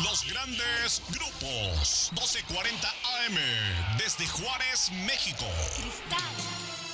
Los grandes grupos. 1240 AM. Desde Juárez, México. Cristal.